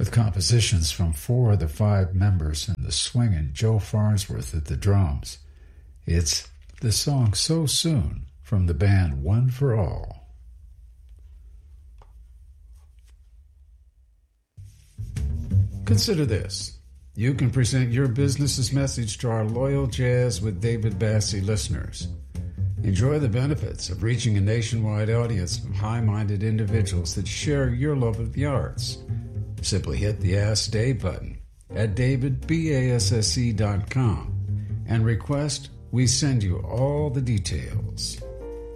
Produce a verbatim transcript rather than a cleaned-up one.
with compositions from four of the five members and the swinging Joe Farnsworth at the drums. It's the song So Soon from the band One for All. Consider this. You can present your business's message to our loyal Jazz with David Bassie listeners. Enjoy the benefits of reaching a nationwide audience of high-minded individuals that share your love of the arts. Simply hit the Ask Dave button at david basse dot com and request we send you all the details.